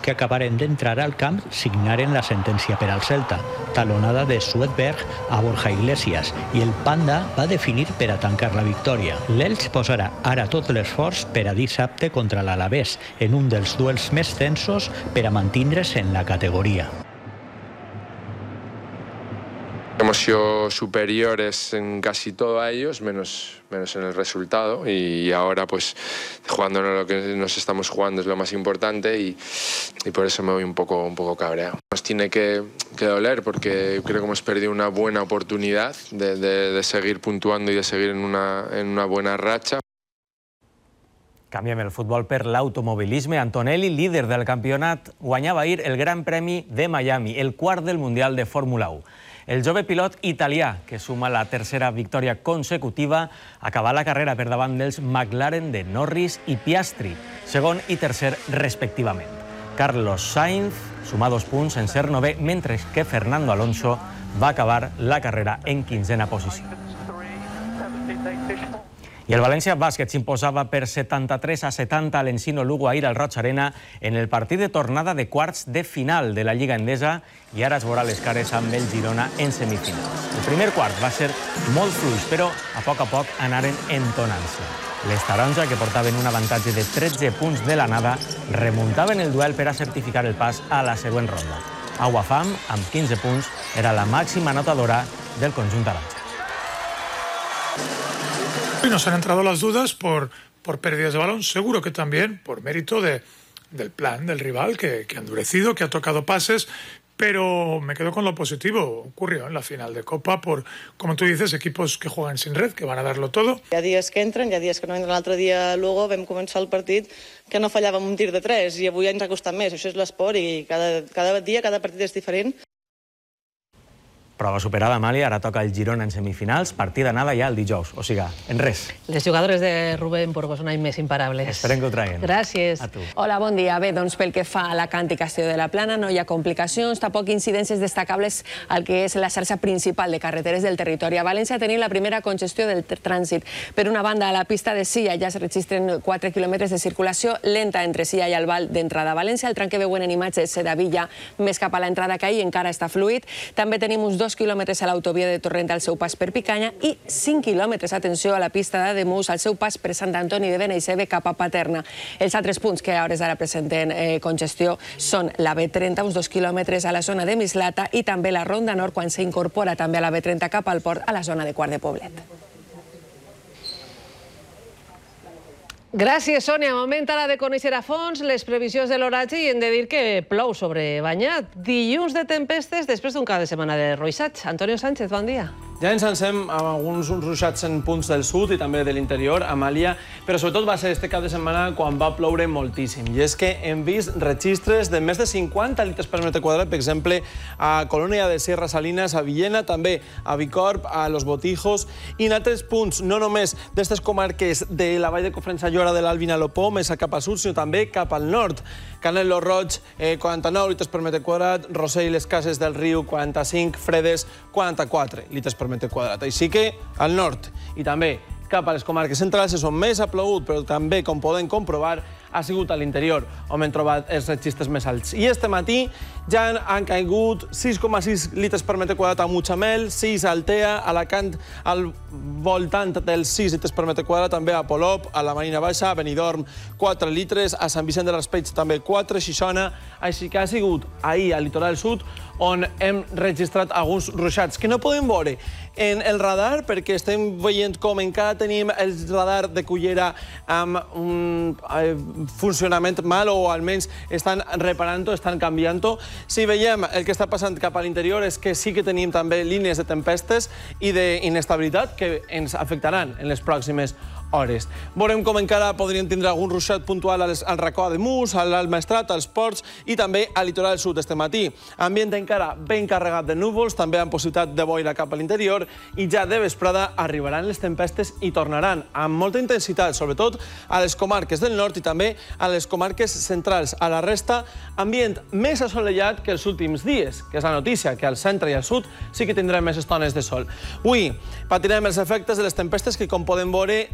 que acabaren d'entrar al camp signaren la sentència per al Celta, talonada de Svedberg a Borja Iglesias, i el Panda va definir per a tancar la victòria. L'Elx posarà ara tot l'esforç per a dissabte contra l'Alavés, en un dels duels més tensos per a mantindre's en la categoria. Hemos superiores en casi todo a ellos, menos en el resultado, y ahora pues jugándonos lo que nos estamos jugando es lo más importante y por eso me voy un poco cabreado. Nos tiene que doler porque creo que hemos perdido una buena oportunidad de seguir puntuando y de seguir en una buena racha. Canviem el futbol per l'automobilisme. Antonelli, líder del campionat, guanyava ahir el Gran Premi de Miami, el quart del Mundial de Fórmula 1. El jove pilot italià, que suma la tercera victòria consecutiva, acabà la carrera per davant dels McLaren de Norris i Piastri, segon i tercer respectivament. Carlos Sainz sumà 2 punts en ser novè, mentre que Fernando Alonso va acabar la carrera en 15a posició. I el València Bàsquet s'imposava per 73-70 a l'Encino Lugo ahir al Roig Arena en el partit de tornada de quarts de final de la Lliga Endesa, i ara es veurà les cares amb el Girona en semifinals. El primer quart va ser molt fluix, però a poc anaren entonant-se. Les taronja, que portaven un avantatge de 13 punts de l'anada, remuntaven el duel per a certificar el pas a la següent ronda. Aguafam, amb 15 punts, era la màxima anotadora del conjunt taronja. Y nos han entrado las dudas por pérdidas de balón, seguro que también por mérito del plan del rival, que ha endurecido, que ha tocado pases, pero me quedo con lo positivo. Ocurrió en la final de Copa por, como tú dices, equipos que juegan sin red, que van a darlo todo. Hi ha dies que entren, hi ha dies que no entren. L'altre dia, Lugo, vam començar el partit que no fallàvem un tir de 3 i avui ens ha costat més. Això és l'esport i cada dia, cada partit és diferent. Prova superada, Amàlia, ara toca el Girona en semifinals, partida anada ja el dijous, o sigui, en res. Les jugadores de Rubén Porgo són any més imparables. Esperem que ho traguin. Gràcies. A tu. Hola, bon dia. Bé, doncs pel que fa a Alacant i Castelló de la Plana no hi ha complicacions, tampoc incidències destacables al que és la xarxa principal de carreteres del territori. A València tenim la primera congestió del trànsit. Per una banda, a la pista de Silla ja es registren 4 quilòmetres de circulació lenta entre Silla i Albal d'entrada a València. El tram que veuen en imatges de Villa més cap a l'entrada que ahir encara està fluid. També tenim uns 2 quilòmetres a l'autovia de Torrent al seu pas per Picanya i 5 quilòmetres, atenció, a la pista d'Ademús al seu pas per Sant Antoni de Benaixeve cap a Paterna. Els altres punts que a hores d'ara presenten congestió són la B30, uns 2 quilòmetres a la zona de Mislata, i també la Ronda Nord quan s'incorpora també a la B30 cap al port a la zona de Quart de Poblet. Gràcies, Sònia. Moment ara de conèixer a fons les previsions de l'oratge i hem de dir que plou sobre Banyat. Dilluns de tempestes després d'un cap de setmana de ruixats. Antonio Sánchez, bon dia. Ja ens encem amb alguns ruixats en punts del sud i també de l'interior, Amàlia, però sobretot va ser este cap de setmana quan va ploure moltíssim. I és que hem vist registres de més de 50 litres per metre quadrat, per exemple, a Colònia de Sierra Salinas, a Villena, també a Bicorb, a Los Botijos, i en altres punts, no només d'aquestes comarques de la vall de Cofrensallora, de l'Albina a l'Opó, més cap al sud, sinó també cap al nord. Canet lo Roig, 49 litres per metre quadrat, Rossell i les Cases del Riu, 45, Fredes, 44 litres per metre quadrat. Així que al nord i també cap a les comarques centrals és on més ha plogut, però també, com podem comprovar, ha sigut a l'interior on hem trobat els registres més alts. I este matí ja han caigut 6,6 litres per metre quadrat a Mutxamel, 6 a Altea, a Alacant al voltant dels 6 litres per metre quadrat, també a Polop, a la Marina Baixa, a Benidorm, 4 litres, a Sant Vicent de Raspeig també 4, Xixona, així que ha sigut ahir al litoral sud on hem registrat alguns ruixats que no podem veure en el radar perquè estem veient com encara tenim el radar de Cullera amb un funcionament mal o almenys estan reparant-ho, estan canviant-ho. Si veiem el que està passant cap a l'interior és que sí que tenim també línies de tempestes i d'inestabilitat que ens afectaran en les pròximes hores. Veurem com encara podríem tindre algun ruixat puntual al racó de Mus, a l'Alt Maestrat, als ports i també al litoral sud este matí. Ambient encara ben carregat de núvols, també amb possibilitat de boira cap a l'interior i ja de vesprada arribaran les tempestes i tornaran amb molta intensitat, sobretot a les comarques del nord i també a les comarques centrals. A la resta, ambient més assolellat que els últims dies, que és la notícia, que al centre i al sud sí que tindrem més estones de sol. Avui patirem els efectes de les tempestes que, com podem veure,